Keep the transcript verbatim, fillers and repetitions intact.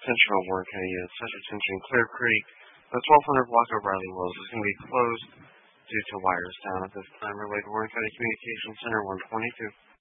Central Warren County units, such attention Clear Creek. The twelve hundred block of Riley Wells is going to be closed due to wires down at this time. Relay to Warren County Communications Center one twenty-two.